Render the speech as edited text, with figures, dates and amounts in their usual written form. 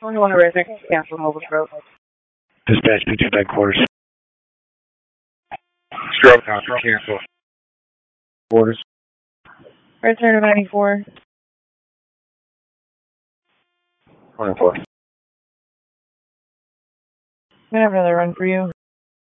21 Rizik, cancel Mobile Stroke. Dispatch B2 headquarters. Stroke Doctor, cancel. Orders. Return to 94. 24. I'm gonna have another run for you.